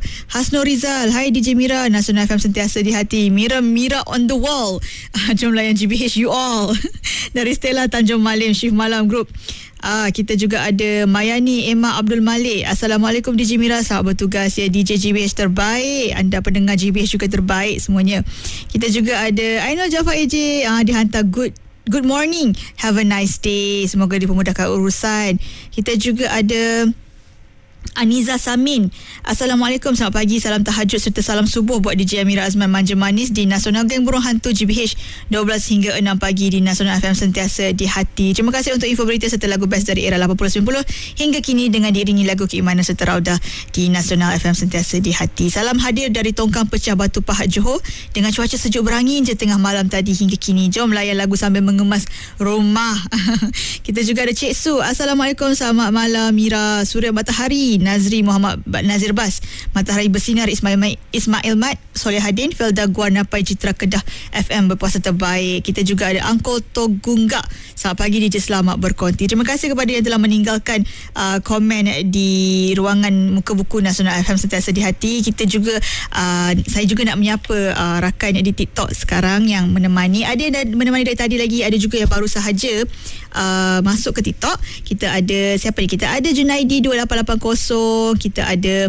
Hasnul Rizal, hai DJ Mira, Nasional FM sentiasa di hati. Mira on the wall. Jom layan GBH you all. Dari Stella Tanjung Malim, Shift Malam Group. Kita juga ada Mayani Emma Abdul Malik. Assalamualaikum DJ Mira, selamat bertugas ya DJ GBH terbaik. Anda pendengar GBH juga terbaik semuanya. Kita juga ada Ainul Jafar AJ, dihantar good morning, have a nice day, semoga dipermudahkan urusan. Kita juga ada Aniza Samin. Assalamualaikum, selamat pagi, salam tahajud serta salam subuh buat DJ Amira Azman Manja Manis di Nasional Geng Burung Hantu GBH 12 hingga 6 pagi di Nasional FM sentiasa di hati. Terima kasih untuk info berita serta lagu best dari era 80-90 hingga kini dengan diiringi lagu keimanan serta raudah di Nasional FM sentiasa di hati. Salam hadir dari Tongkang Pecah Batu Pahat Johor dengan cuaca sejuk berangin je tengah malam tadi hingga kini. Jom layan lagu sambil mengemas rumah. Kita juga ada Cik Su. Assalamualaikum, selamat malam Mira. Surya Matahari, Nazri Muhammad Nazir Bas, Matahari Bersinar, Ismail Mat, Soleh Hadin, Felda Guarnapai, Citra Kedah FM berpuasa terbaik. Kita juga ada Uncle Togunggak. Selamat pagi DJ, selamat berkonti. Terima kasih kepada yang telah meninggalkan komen di ruangan muka buku Nasional FM sentiasa di hati. Kita juga saya juga nak menyapa rakan di TikTok sekarang yang menemani. Ada yang menemani dari tadi lagi, ada juga yang baru sahaja masuk ke TikTok. Kita ada siapa ni? Kita ada Junaidi 2880, kita ada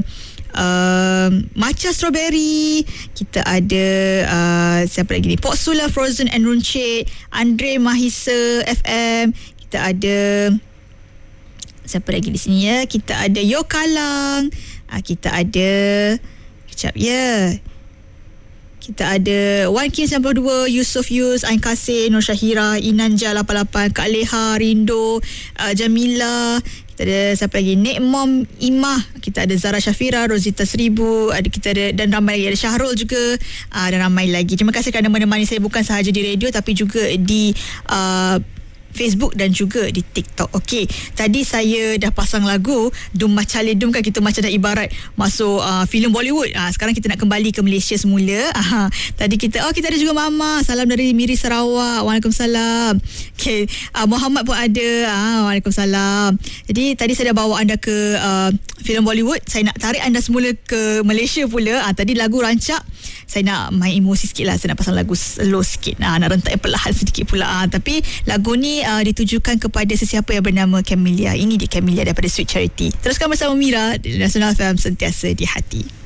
Matcha Strawberry, kita ada siapa lagi ni, Pok Sula Frozen and Runcit, Andre Mahisa FM, kita ada siapa lagi di sini ya, kita ada Yo Kalang, kita ada kejap ya, kita ada Wan King 92, Yusof Yus, Ain Kasih, Nur Syahira, Inanja 88, Kak Leha, Rindo, Jamila. Kita ada siapa lagi? Nek Mom Imah. Kita ada Zara Syafira, Rosita 1000, kita ada, dan ramai lagi, ada Syahrul juga, dan ramai lagi. Terima kasih kerana menemani saya bukan sahaja di radio tapi juga di Facebook dan juga di TikTok. Okey, tadi saya dah pasang lagu Dum Macale Dum, kan kita macam dah ibarat masuk filem Bollywood. Sekarang kita nak kembali ke Malaysia semula. Tadi kita ada juga Mama, salam dari Miri Sarawak. Waalaikumsalam. Okey, Muhammad pun ada. Waalaikumsalam. Jadi tadi saya dah bawa anda ke filem Bollywood. Saya nak tarik anda semula ke Malaysia pula. Tadi lagu rancak, saya nak main emosi sikit lah. Saya nak pasang lagu slow sikit, nak rentak perlahan sedikit pula. Tapi lagu ni ditujukan kepada sesiapa yang bernama Camellia. Ini dia Camellia daripada Sweet Charity. Teruskan bersama Mira di Nasional FM sentiasa di hati.